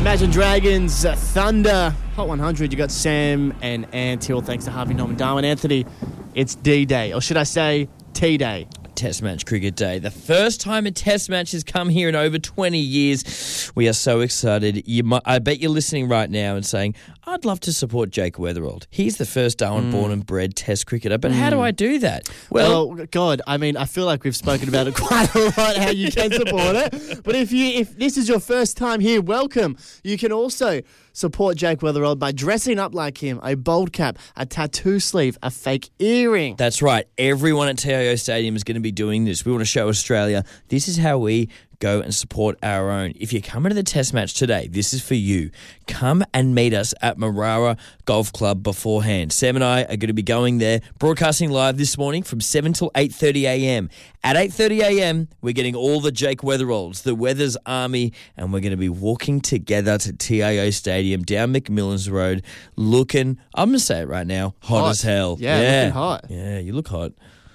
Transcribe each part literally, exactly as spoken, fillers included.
Imagine Dragons, uh, Thunder, Hot one hundred. You got Sam and Ant here. Thanks to Harvey Norman Darwin. Anthony, it's D-Day, or should I say T-Day? Test match cricket day. The first time a test match has come here in over twenty years. We are so excited. You might, I bet you're listening right now and saying, I'd love to support Jake Weatherald. He's the first Darwin-born mm. and bred test cricketer, but mm. how do I do that? Well, well, God, I mean, I feel like we've spoken about it quite a lot, how you can support it. But if you, if this is your first time here, welcome. You can also support Jake Weatherald by dressing up like him, a bold cap, a tattoo sleeve, a fake earring. That's right. Everyone at T I O Stadium is going to be doing this. We want to show Australia this is how we go and support our own. If you're coming to the test match today, this is for you. Come and meet us at Marara Golf Club beforehand. Sam and I are going to be going there, broadcasting live this morning from seven till eight thirty a.m. At eight thirty a.m., we're getting all the Jake Weatheralds, the Weathers Army, and we're going to be walking together to T I O Stadium down McMillan's Road, looking, I'm going to say it right now, hot, hot. as hell. Yeah, yeah, looking hot. Yeah, you look hot.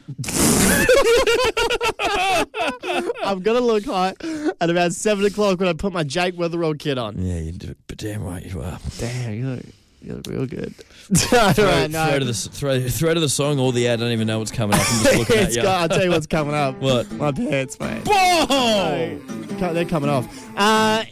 I'm going to look hot at about seven o'clock when I put my Jake Weatherald kit on. Yeah, you do, but damn right you are. Damn, you look, you look real good. throw, right, no. throw, to the, throw, throw to the song or the ad. I don't even know what's coming up. I'm just looking at you. Got, I'll tell you what's coming up. What? My pants, mate. Whoa! No, they're coming off. Uh,